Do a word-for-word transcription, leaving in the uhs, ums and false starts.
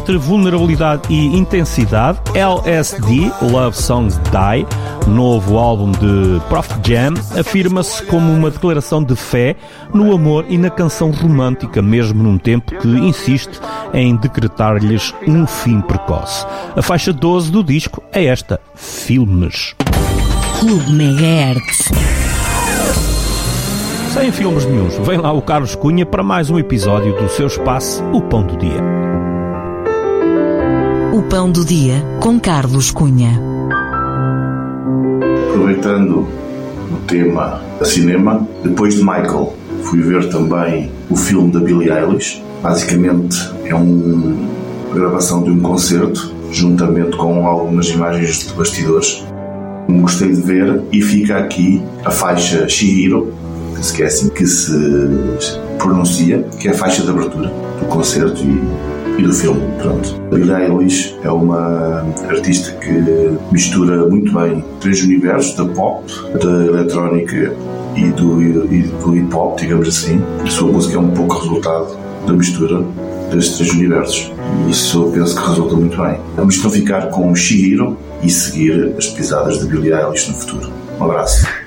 entre vulnerabilidade e intensidade, L S D, Love Songs Die, novo álbum de Prof Jam, afirma-se como uma declaração de fé no amor e na canção romântica, mesmo num tempo que insiste em decretar-lhes um fim precoce. A faixa doze do disco é esta, Filmes. Clube Megahertz. Sem filmes nenhuns, vem lá o Carlos Cunha para mais um episódio do seu espaço, O Pão do Dia. O Pão do Dia, com Carlos Cunha. Aproveitando o tema a cinema, depois de Michael, fui ver também o filme da Billie Eilish. Basicamente é um, uma gravação de um concerto, juntamente com algumas imagens de bastidores. Gostei de ver e fica aqui a faixa Chihiro, penso que é assim que se pronuncia, que é a faixa de abertura do concerto e, e do filme. Pronto. A Billie Eilish é uma artista que mistura muito bem três universos, da pop, da eletrónica e do, e do hip hop, digamos assim. A sua música é um pouco resultado da mistura destes três universos e isso eu penso que resulta muito bem. Vamos então ficar com o Chihiro e seguir as pisadas de Billie Eilish no futuro. Um abraço.